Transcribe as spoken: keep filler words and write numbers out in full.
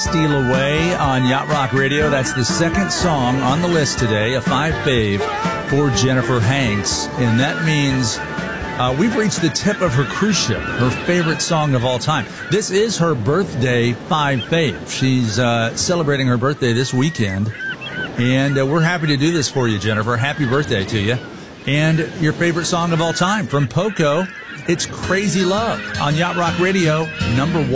Steal Away on Yacht Rock Radio. That's the second song on the list today, a five fave for Jennifer Hanks. And that means uh, we've reached the tip of her cruise ship, her favorite song of all time. This is her birthday five fave. She's uh, celebrating her birthday this weekend. And uh, we're happy to do this for you, Jennifer. Happy birthday to you. And your favorite song of all time from Poco, it's Crazy Love on Yacht Rock Radio, number one.